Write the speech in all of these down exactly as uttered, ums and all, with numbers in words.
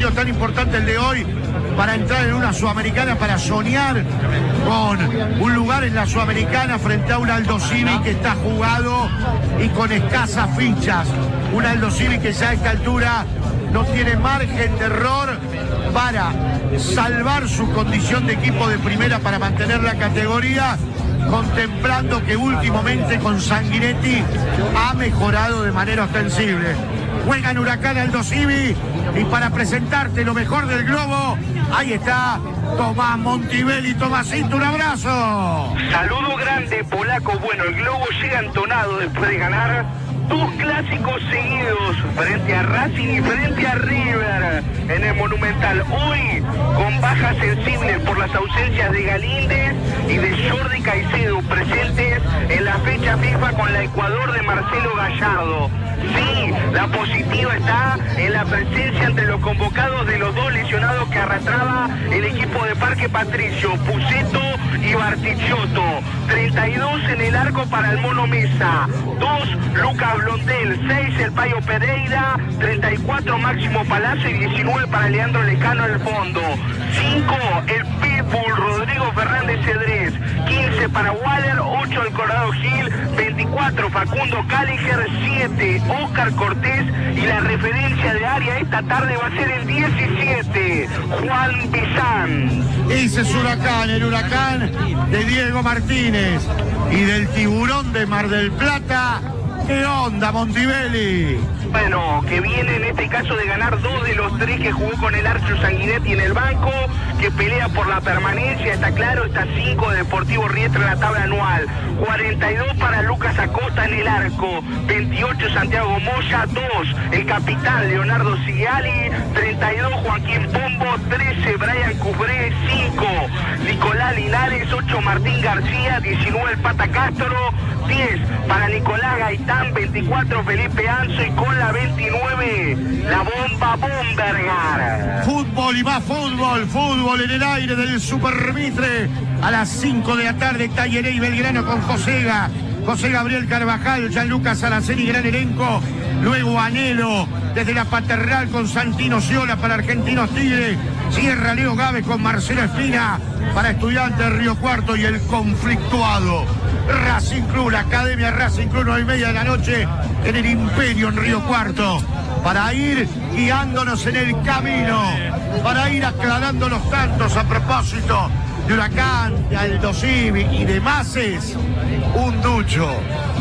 partido tan importante el de hoy para entrar en una Sudamericana, para soñar con un lugar en la Sudamericana frente a un Aldo Civi que está jugado y con escasas fichas. Un Aldo Civi que ya a esta altura no tiene margen de error para salvar su condición de equipo de primera para mantener la categoría, contemplando que últimamente con Sanguinetti ha mejorado de manera ostensible. Juega en Huracán Aldo Civi y para presentarte lo mejor del globo, ahí está Tomás Montivelli. Tomasito, un abrazo. Saludo grande, polaco. Bueno, el globo llega entonado después de ganar dos clásicos seguidos frente a Racing y frente a River en el Monumental. Hoy con bajas sensibles por las ausencias de Galíndez y de Jordi Caicedo, presentes en la fecha FIFA con la Ecuador de Marcelo Gallardo. Sí, la positiva está en la presencia entre los convocados de los dos lesionados que arrastraba el equipo de Parque Patricio, Puceto y Bartichotto. treinta y dos en el arco para el Mono Mesa, dos Lucas Blondel, seis el Payo Pereira, treinta y cuatro Máximo Palacio y diecinueve para Leandro Lecano en el fondo. cinco el Pitbull Rodrigo Fernández Cedrés, quince para Waller, ocho el Colorado Gil, veinticuatro Facundo Cáliger, siete Oscar Cortés y la referencia de área esta tarde va a ser el diecisiete, Juan Bizán. Ese es Huracán, el Huracán de Diego Martínez y del Tiburón de Mar del Plata. ¿Qué onda, Montivelli? Bueno, que viene en este caso de ganar dos de los tres que jugó con el Archo Sanguinetti en el banco, que pelea por la permanencia, está claro, está cinco de Deportivo Riestra en la tabla anual, cuarenta y dos para Lucas Acosta en el arco, veintiocho Santiago Moya, dos el capitán Leonardo Sigali, treinta y dos Joaquín Pombo, trece Brian Cubré, cinco Nicolás Linares, ocho Martín García, diecinueve el Pata Castro, diez para Nicolás Gaitán, veinticuatro Felipe Anzo y con la veintinueve la bomba Bombergar. Fútbol y más fútbol, fútbol en el aire del Super Mitre a las cinco de la tarde, Talleres y Belgrano con Josega, José Gabriel Carvajal, Gianluca Salaceri, gran elenco, luego Anhelo desde la Paternal con Santino Ciola para Argentinos Tigre, cierra Leo Gávez con Marcelo Espina para Estudiantes de Río Cuarto y el conflictuado Racing Club, la Academia Racing Club, nueve y media de la noche en el Imperio en Río Cuarto, para ir guiándonos en el camino, para ir aclarando los tantos a propósito de Huracán, de Aldo Civi y de Mases, un Ducho,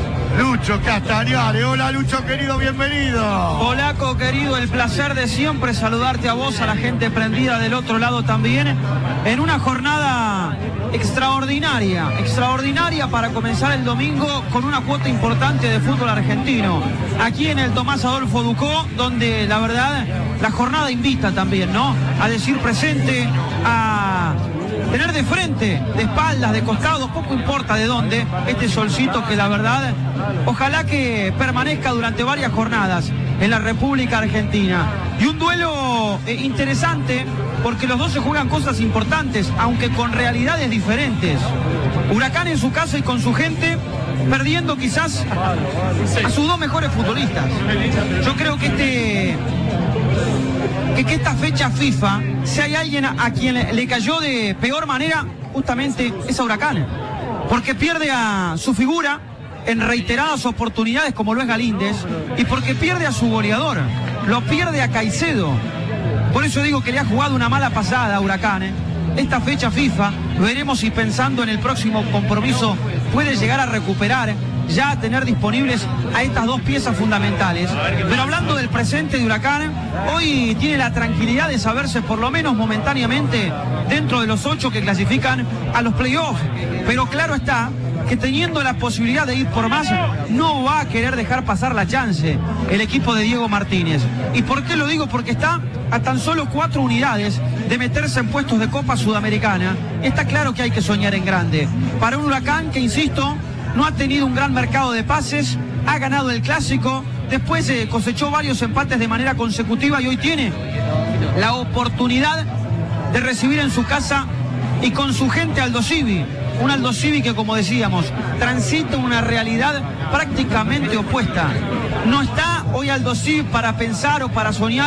Lucho Castañare. Hola Lucho querido, bienvenido. Polaco querido, el placer de siempre saludarte a vos, a la gente prendida del otro lado también, en una jornada extraordinaria, extraordinaria para comenzar el domingo con una cuota importante de fútbol argentino, aquí en el Tomás Adolfo Ducó, donde la verdad la jornada invita también, ¿no?, a decir presente, a tener de frente, de espaldas, de costados, poco importa de dónde, este solcito que la verdad, ojalá que permanezca durante varias jornadas en la República Argentina. Y un duelo eh, interesante, porque los dos se juegan cosas importantes, aunque con realidades diferentes. Huracán en su casa y con su gente, perdiendo quizás a sus dos mejores futbolistas. Yo creo que este... que, que esta fecha FIFA, si hay alguien a, a quien le, le cayó de peor manera, justamente es a Huracán, porque pierde a su figura en reiteradas oportunidades como lo es Galíndez, y porque pierde a su goleador, lo pierde a Caicedo. Por eso digo que le ha jugado una mala pasada a Huracán, ¿eh? Esta fecha FIFA, veremos si pensando en el próximo compromiso puede llegar a recuperar, ya a tener disponibles a estas dos piezas fundamentales. Pero hablando del presente de Huracán, hoy tiene la tranquilidad de saberse por lo menos momentáneamente dentro de los ocho que clasifican a los playoffs. Pero claro está que teniendo la posibilidad de ir por más, no va a querer dejar pasar la chance el equipo de Diego Martínez. ¿Y por qué lo digo? Porque está a tan solo cuatro unidades de meterse en puestos de Copa Sudamericana. Está claro que hay que soñar en grande. Para un Huracán que, insisto, no ha tenido un gran mercado de pases, ha ganado el Clásico, después eh, cosechó varios empates de manera consecutiva y hoy tiene la oportunidad de recibir en su casa y con su gente Aldo Civi. Un Aldo Civi que, como decíamos, transita una realidad prácticamente opuesta. No está hoy Aldo Civi para pensar o para soñar